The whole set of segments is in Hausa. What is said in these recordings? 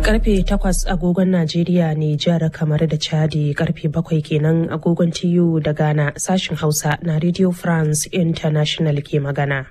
Karfe 8 agogon Najeriya, Nijar, kamar da Chadi, karfe 7 kenan agogon TU da Ghana. Sashin Hausa na Radio France International ke magana.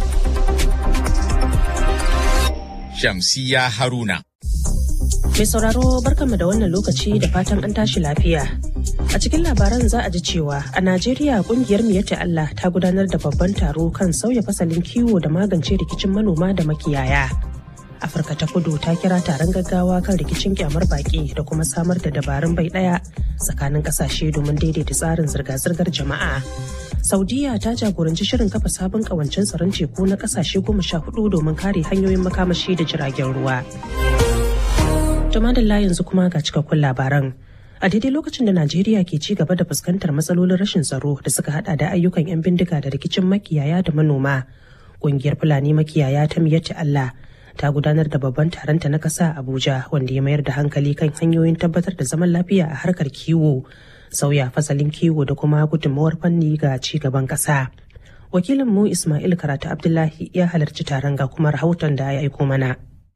Shamsiya Haruna. Mai sauraro barkanmu da wannan lokaci da fatan an tashi lafiya. A cikin labaran za a ji cewa a Najeriya kungiyar Miyatta Allah ta gudanar da babban taro kan sauya fasalin kiwo da magance rikicin manoma da makiyaya. Afirka ta Kudu ta kira taron gaggawa kan rikicin kyamar baki da kuma samar da dabarun bai daya tsakanin kasashe domin daidaita tsarin zirga-zirgar jama'a. Saudiya ta jagoranci shirin kafa sabon kawancen tsaron teku na kasashe 14 domin kare hanyoyin makamashi da jiragen ruwa. Tumadalla yanzu kuma ga cikakkun labaran. A daidai lokacin da Najeriya ke ci gaba da fuskantar matsalolin rashin tsaro da suka hada da ayyukan 'yan bindiga da rikicin makiyaya da manoma, ƙungiyar Fulani makiyaya ta Miyatta Allah ta gudanar da babban taronta na ƙasa Abuja wanda ya mayar da hankali kan hanyoyin tabbatar da zaman lafiya a harkar kiwo, sauya fasalin kiwo da kuma gudunmawar fanni ga ci gaban ƙasa. Wakilinmu Ismail Karatu Abdullahi ya halarci taron ga kuma rahoton da ya aiko mana.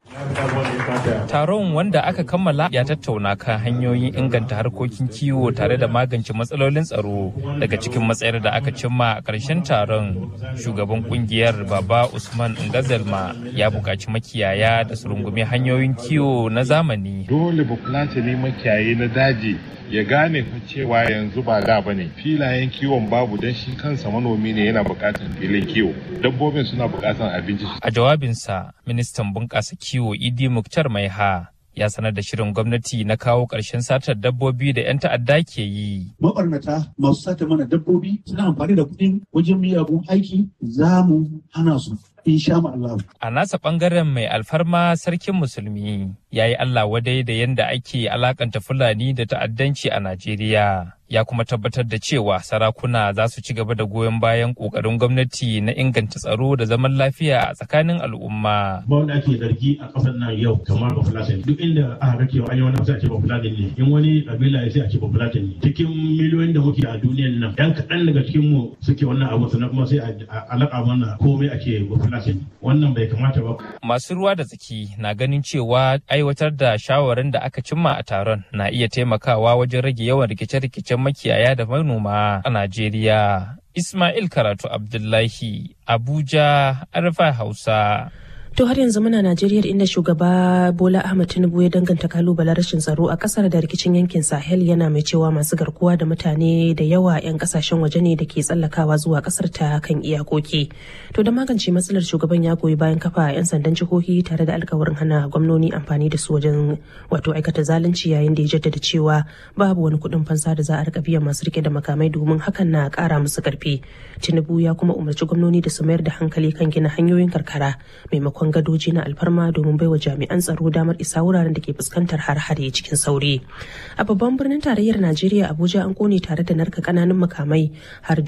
Taron wanda aka kammala ya tattauna kan hanyoyin inganta harkokin kiwo tare da magance matsalolin tsaro. Daga cikin matsayar da aka cimma a ƙarshen taron, shugaban kungiyar Baba Usman Ngazalma ya buƙaci makiyaya da su rungumi hanyoyin kiwo na zamani. Dole bafulatani makiyayi na daji ya gane fa cewa yanzu ba da bane, filayen kiwon babu don shi kansa manomi ne yana buƙatar filin kiwo, dabbobin suna buƙatar abinci. A jawabinsa, ministan bunƙasa kiwo Idi Muktar Maiha ya sanar da shirin gwamnati na kawo ƙarshen satar dabbobi da 'yan ta'adda ke yi. Mabarnata masu sata mana dabbobi suna amfani da kuɗin wajen miyagun aiki, za mu hana su. A nasa bangaren mai alfarma sarkin musulmi ya yi Allah wadai da yadda ake alakanta Fulani da ta'addanci a Najeriya. Ya kuma tabbatar da cewa sarakuna za su ci gaba da goyon bayan ƙoƙarin gwamnati na inganta tsaro da zaman lafiya a tsakanin al'umma. Ba wanda ake zargi a ƙasar nan yau kamar Bafulatani. Duk inda aka ga cewa an yi wani sai a ce Bafulatani ne. In wani kabila ya sai a ce Bafulatani ne. Cikin miliyoyin da muke a duniyan nan, yan kaɗan daga cikin mu suke wannan abu sannan kuma sai a alaƙa mana komai ake Bafulatani. Wannan bai kamata ba. Masu ruwa da tsaki na ganin cewa aiwatar da shawarin da aka cimma a taron na iya taimakawa wajen rage yawan rikice-rikicen makiyaya da manoma a Najeriya. Ismail Karatu Abdullahi, Abuja, Arfa Hausa. To har yanzu muna Najeriya inda shugaba Bola Ahmed Tinubu ya danganta kalubalen rashin tsaro a kasar da rikicin yankin Sahel, yana mai cewa masu garkuwa da mutane da yawa 'yan kasashen waje ne da ke tsallakawa zuwa kasar ta kan iyakoki. To da magance matsalar, shugaban ya goyi bayan kafa 'yan sandan jihohi tare da alkawarin hana gwamnoni amfani da su wajen aikata zalunci, yayin da ya jaddada cewa babu wani kuɗin fansa da za a rika biyan masu rike da makamai domin hakan na ƙara musu ƙarfi. Tinubu ya kuma umarci gwamnoni da su mayar da hankali kan gina hanyoyin karkara maimakon gadoji na alfarma domin baiwa jami'an tsaro damar isa wuraren da ke fuskantar har-hare cikin sauri. A babban birnin tarayyar Najeriya Abuja an kone tare da narka kananan makamai har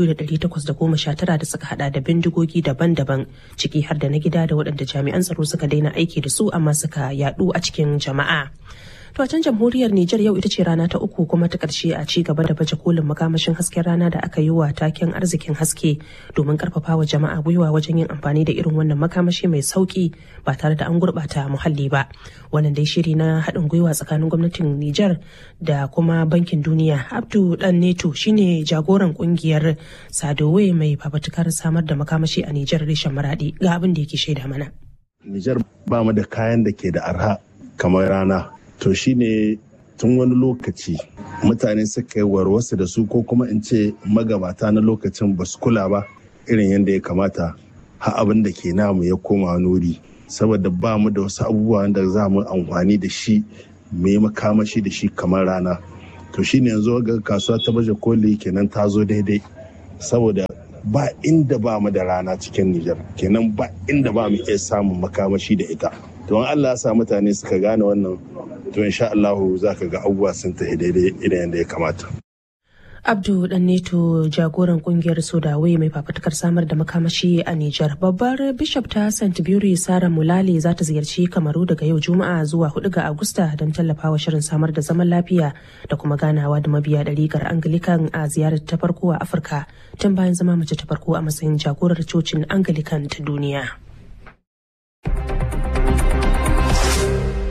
2,819 da suka hada da bindigogi daban-daban, ciki har da na gida da waɗanda jami'an tsaro suka daina aiki da su amma suka yadu a cikin jama'a. To a can jamhuriyar Nijar yau ita ce rana ta uku kuma ta ƙarshe a ci gaba da baje kolin makamashin hasken rana da aka yi wa taken arzikin haske domin karfafa wa jama'a gwiwa wajen yin amfani da irin wannan makamashi mai sauki ba tare da an gurɓata muhalli ba. Wannan dai shiri na haɗin gwiwa tsakanin gwamnatin Nijar da kuma Bankin Duniya. Abdu Dan Neto shine jagoran ƙungiyar Sadowe mai fafatukar samar da makamashi a Nijar reshen Maradi, ga abin da yake shaida mana. Nijar ba mu da kayan da ke da arha kamar rana. To shine tun wani lokaci mutane suka yi warwasu da su, ko kuma in ce magabata na lokacin ba su kula ba irin yadda ya kamata, har abin da ke namu ya koma nuri, saboda ba mu da wasu abubuwa da za mu amfani da shi mai makamashi da shi kamar rana. To shine yanzu ga kasuwa ta baje koli kenan ta zo daidai, saboda ba inda ba mu da rana cikin Nijar, kenan ba inda ba mu iya samun makamashi da ita. To Allah ya sa mutane suka gane wannan, to insha Allah za ka ga abubuwa sun tafi daidai idan yadda ya kamata. Abdu Dan Neto jagoran kungiyar Sodawe mai fafutukar samar da makamashi a Nijar. Babbar Bishop ta St. Buri Sara Mulale za ta ziyarci Kamaru daga yau Juma'a zuwa 4 ga Agusta don tallafawa shirin samar da zaman lafiya da kuma ganawa da mabiya ɗariƙar Anglican a ziyarar ta farko a Afirka tun bayan zama mace ta farko a matsayin jagorar cocin Anglican ta duniya.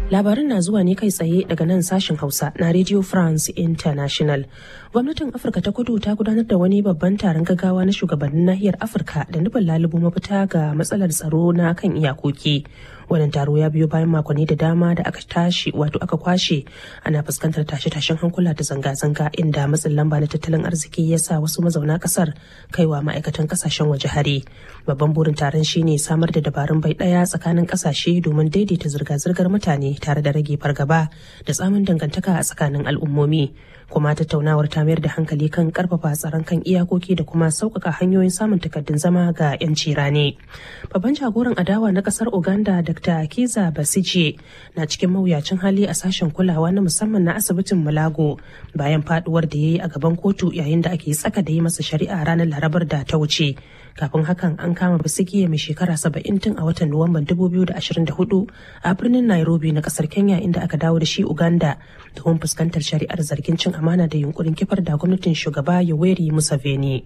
Labarin na zuwa ne kai tsaye daga nan sashen Hausa na Radio France International. Gwamnatin Afirka ta Kudu ta gudanar da wani babban taron gaggawa na shugabannin nahiyar Afirka da nufin lalubo mafita ga matsalar tsaro na kan iyakoki. Wannan taro ya biyo bayan makonni da dama da aka kwashe ana fuskantar tashe-tashen hankula da zanga-zanga inda matsin lamba na tattalin arziki ya sa wasu mazauna kasar kaiwa ma'aikatan kasashen waje hari. Babban burin taron shine samar da dabarun bai daya tsakanin kasashe domin daidaita zirga-zirgar mutane tare da rage fargaba da tsamin dangantaka a tsakanin al'ummomi. Kuma tattaunawar ta mayar da hankali kan karfafa tsaron kan iyakoki da kuma sauƙaƙa hanyoyin samun takardun zama ga 'yanci rani. Babban jagoran adawa na ƙasar Uganda Dr. Kizza Besigye na cikin mawuyacin hali a sashen kulawa na musamman na asibitin Mulago bayan faduwar da ya yi a gaban kotu yayin da ake tsaka da yi masa shari'a ranar Larabar da ta wuce. Kafin hakan an kama Besigye mai shekara 70 tun a watan Nuwamban 2024 a birnin Nairobi na ƙasar Kenya inda aka dawo da shi Uganda domin fuskantar shari'ar zargin cin amana da yunkurin kifar da gwamnatin shugaba Yoweri Museveni.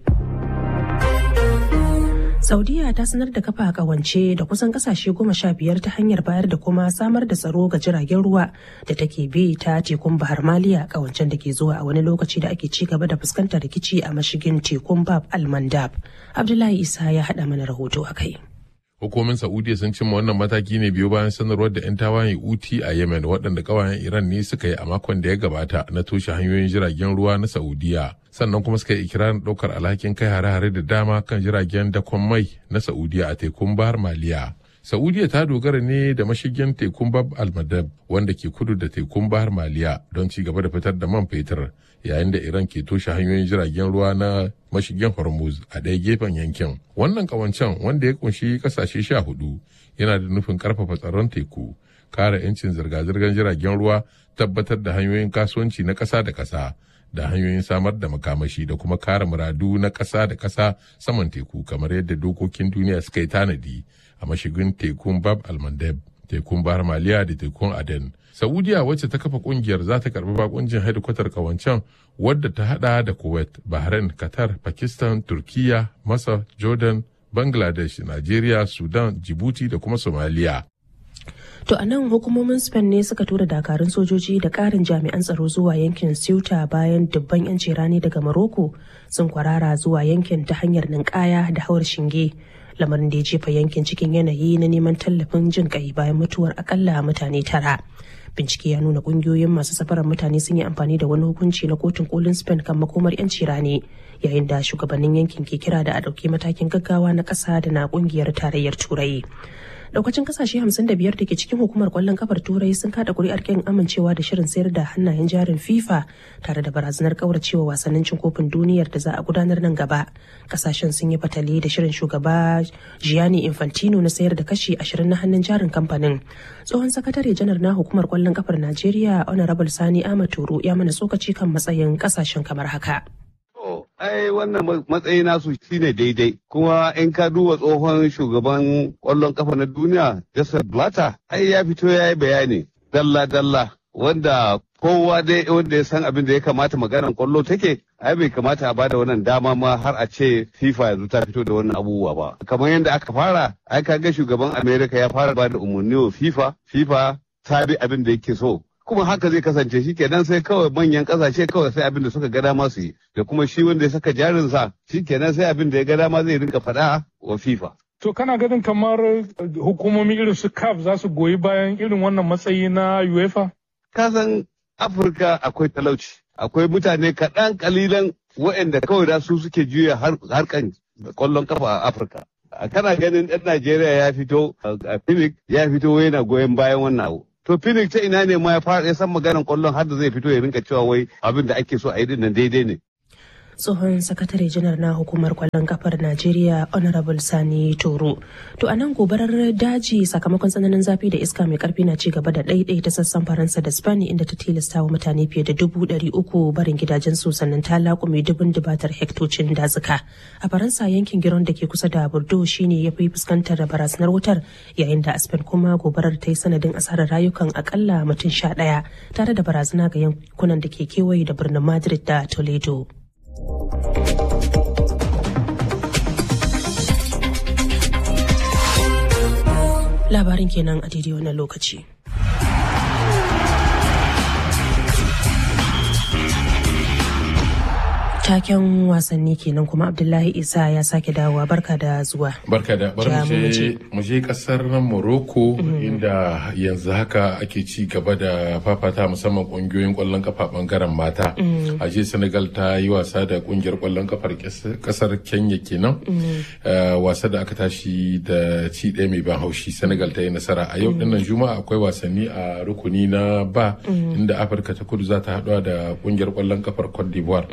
Saudiya ta sanar da kafa kawance da kusan kasashe 15 ta hanyar bayar da kuma samar da tsaro ga jiragen ruwa da take bi ta tekun Bahar Maliya, kawancen da ke zuwa a wani lokaci da ake ci gaba da fuskantar rikici a mashigin tekun Bab al-Mandab. Abdullahi Isa ya haɗa mana rahoto a kai. Hukumomin Saudiya sun cimma wannan mataki ne biyo bayan sanarwar da 'yan tawayen Houthi a Yemen waɗanda ƙawayen Iran ne suka yi a makon da ya gabata na toshe hanyoyin jiragen ruwa na Saudiya. Sannan kuma suka yi ikirarin ɗaukar alhakin kai hare-hare da dama kan jiragen dakon mai na Saudiya a tekun Bahar Maliya. Saudiya ta dogara ne da mashigin tekun Bab al-Mandab wanda ke kudu da tekun Bahar Maliya don ci gaba da fitar da man fetur, yayin da Iran ke toshe hanyoyin jiragen ruwa na mashigin Hormuz a ɗaya gefen yankin. Wannan ƙawancen wanda ya kunshi ƙasashe 14 yana da nufin ƙarfafa tsaron teku, kare 'yancin zirga-zirgar jiragen ruwa, tabbatar da hanyoyin kasuwanci na ƙasa da ƙasa, da hanyoyin samar da makamashi da kuma kare muradu na ƙasa da ƙasa saman teku kamar yadda dokokin duniya suka yi tanadi a mashigin tekun Bab al-Mandab, tekun Bahar Maliya da tekun Aden. Saudiya wacce ta kafa kungiyar za ta karbi bakuncin hedikwatar kawancen wadda ta hada da Kuwait, Bahrain, Qatar, Pakistan, Turkiya, Masar, Jordan, Bangladesh, Najeriya, Sudan, Djibouti da kuma Somalia. To a nan hukumomin Spain ne suka tura dakarun sojoji da ƙarin jami'an tsaro zuwa yankin Ceuta bayan dubban 'yanci rani daga Morocco sun kwarara zuwa yankin ta hanyar ninkaya da hawar shinge. Lamarin da ya jefa yankin cikin yanayi na neman tallafin jin kai bayan mutuwar akalla mutane 9. Bincike ya nuna kungiyoyin masu safarar mutane sun yi amfani da wani hukunci na kotun kolin Spain kan makomar 'yanci rani, yayin da shugabannin yankin ke kira da a ɗauki matakin gaggawa na ƙasa da na ƙungiyar tarayyar Turai. Daukacin kasashe 55 da ke cikin hukumar kwallon kafar Turai sun kada kuri'ar kin amincewa da shirin sayar da hannayen jarin FIFA tare da barazanar kauracewa wasannin cin kofin duniyar da za a gudanar nan gaba. Kasashen sun yi fatali da shirin shugaba Gianni Infantino na sayar da kashi 20 na hannun jarin kamfanin. Tsohon sakatare janar na hukumar kwallon kafar Najeriya Honorable Sani Ahmad Turo ya mana tsokaci kan matsayin kasashen kamar haka. Ai wannan matsayi nasu shine daidai, kuma in ka duba tsohon shugaban kwallon kafa na duniya Joseph Blatter ai ya fito ya yi bayani dalla-dalla wanda kowa dai wanda ya san abin da ya kamata maganar kwallo take, ai bai kamata a bada wannan dama ma har a ce FIFA yanzu ta fito da wannan abubuwa ba. Kamar yadda aka fara, ai kaga shugaban America ya fara bada umarni wa FIFA ta bi abin da yake so. Kuma haka zai kasance, shi kenan sai kawai manyan kasashe kawai sai abin da suka ga dama su yi, da kuma shi wanda ya saka jarinsa shi kenan sai abin da ya ga dama zai rinka faɗa wa FIFA. To kana ganin kamar hukumomi irin su CAF za su goyi bayan irin wannan matsayi na UEFA? Kasan Afirka akwai talauci, akwai mutane kaɗan kalilan waɗanda kawai da su suke juya harkan kwallon kafa a Afirka. Kana ganin ɗan Najeriya ya fito a Phoenix ya fito yana goyon bayan wannan abu. To Phoenix ta ina ne ma ya san maganar kwallon har da zai fito ya rinka cewa wai abin da ake so a yi din nan daidai ne. Tsohon sakatare janar na hukumar kwallon kafar Najeriya Honorable Sani Toro. To a nan gobarar daji sakamakon tsananin zafi da iska mai karfi na ci gaba da ɗaiɗai ta sassan Faransa da Spain inda ta tilasta wa mutane fiye da 300,000 barin gidajensu sannan ta laƙume dubun dubatar hektocin dazuka. A Faransa yankin Giron da ke kusa da Bordeaux shine ya fi fuskantar barazanar wutar, yayin da a Spain kuma gobarar ta yi sanadin asarar rayukan akalla mutum 11 tare da barazana ga yankunan da ke kewaye da birnin Madrid da Toledo. Labarin kenan a daidai wannan lokaci. Taken wasanni kenan kuma Abdullahi Isa ya sake dawowa. Barka da zuwa. Barka da mu je kasar Morocco inda yanzu haka ake ci gaba da fafata musamman kungiyoyin kwallon kafa bangaren mata. A jiya Senegal ta yi wasa da kungiyar kwallon kafar kasar Kenya kenan. Wasa da aka tashi da ci ɗaya mai ban haushi, Senegal ta yi nasara. A yau dinnan Juma'a akwai wasanni a rukuni na ba inda Afirka ta Kudu za ta haɗuwa da kungiyar kwallon kafar Cote d'Ivoire.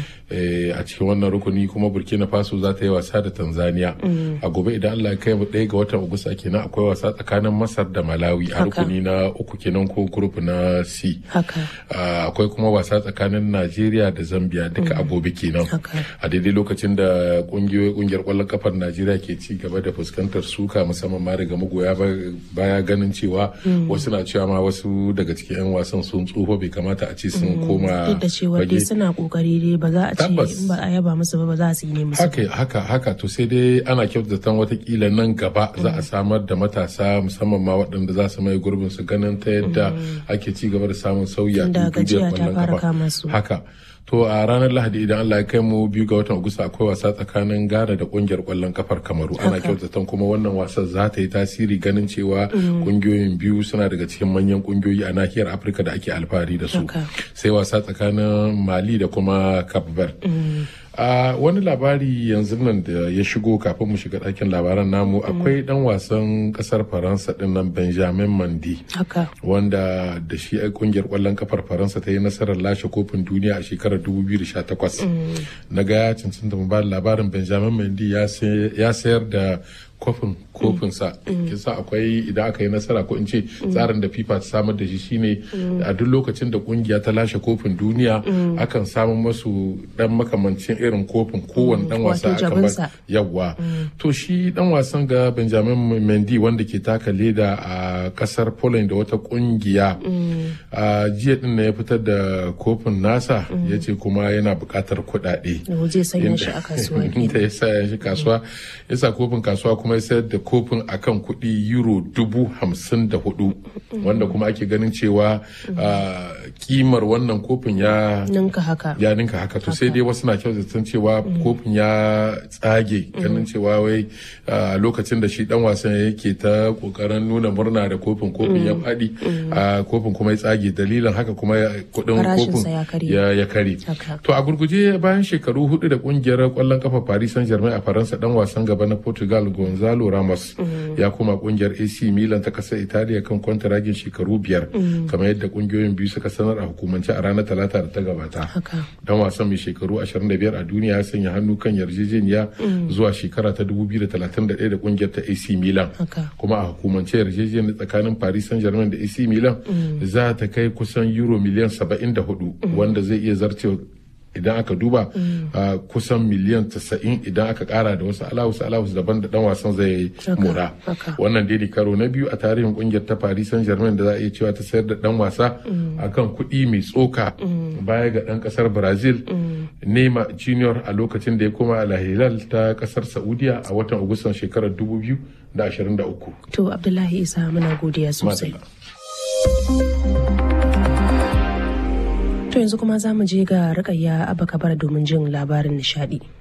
A cikin wannan rukuni kuma Burkina Faso za ta yi wasa da Tanzania. A gobe idan Allah ya kai mu 1 ga watan Agusta kenan akwai wasa tsakanin Masar da Malawi a rukuni na 3 kenan ko group na C. Akwai kuma wasa tsakanin Najeriya da Zambia duka a gobe kenan. A daidai lokacin da kungiyar kwallon kafar Najeriya ke ci gaba da fuskantar suka musamman ma daga magoya baya ganin cewa wasu na cewa ma wasu daga cikin 'yan wasan sun tsoho bai kamata a ce sun koma. Duk da cewa dai suna kokari dai ba za a ce in ba a yaba musu ba za su yi musu. Haka to sai dai ana kyautata watakila nan gaba za a samar da matasa musamman ma waɗanda za su mai gurbin su ganin ta yadda ake ci gaba da samun sauyi a duniyar kwallon kafa. Haka. To a ranar Lahadi idan Allah ya kai mu 2 ga watan Agusta akwai wasa tsakanin Ghana da kungiyar kwallon kafar Kamaru. Ana kyautatan kuma wannan wasan za ta yi tasiri ganin cewa kungiyoyin biyu suna daga cikin manyan kungiyoyi a nahiyar Afirka da ake alfahari da su. Sai wasa tsakanin Mali da kuma Cape Verde. A wani labari yanzu nan da ya shigo kafin mu shiga ɗakin labaran namu akwai ɗan wasan ƙasar Faransa ɗin nan Benjamin Mendy wanda da shi kungiyar ƙwallon kafar Faransa ta yi nasarar lashe kofin duniya a shekarar 2018. Na ga ya cancanta mu ba labarin Benjamin Mendy ya sayar da kofinsa kisa akwai idan aka yi nasara ko in ce tsarin da FIFA ta samar da shi shine a duk lokacin da kungiya ta lashe kofin duniya akan samu masu dan makamancin irin kofin kowane dan wasa akan bar yawa to shi dan wasan ga Benjamin Mendy wanda ke taka leda a kasar Poland da wata kungiya a jiya din ya fitar da kofin nasa yace kuma yana buƙatar kuɗaɗe zai sanya shi a kasuwa ya sanya shi kasuwa yasa kofin kasuwa kuma ya sayar da kofin akan kuɗi euro 54,000 wanda kuma ake ganin cewa kimar wannan kofin ya ninka haka to sai dai wasu na kyautatan cewa kofin ya tsage ganin cewa wai lokacin da shi dan wasan yake ta kokarin nuna murna da kofin ya faɗi kofin kuma ya tsage dalilin haka kuma kuɗin kofin ya kare to a gurguje bayan shekaru 4 da kungiyar kwallon kafa Paris Saint-Germain a Faransa dan wasan gaba na Portugal Gonzalo Ramos ya koma kungiyar AC Milan ta kasar Italiya kan kwantaragin shekaru 5 kamar yadda kungiyoyin biyu suka sanar a hukumance a ranar Talata da ta gabata. Dan wasan mai shekaru 25 a duniya ya sanya hannu kan yarjejeniya zuwa shekara ta 2031 da kungiyar ta AC Milan. Kuma a hukumance yarjejeniyar tsakanin Paris Saint-Germain da AC Milan za ta kai kusan euro miliyan 74 wanda zai iya zarcewa idan aka duba kusan miliyan 90 idan aka kara da wasu alawus daban da dan wasan zai mora wannan dai karo na biyu a tarihin kungiyar ta Paris Saint-Germain da za a iya cewa ta sayar da dan wasa akan kuɗi mai tsoka baya ga dan kasar Brazil Neymar Junior a lokacin da ya koma Al Hilal ta kasar Saudiya a watan Agustan shekarar 2023. To Abdullahi Isa muna godiya sosai. To yanzu kuma za mu je ga Rukayya Abba Kabara domin jin labarin nishadi.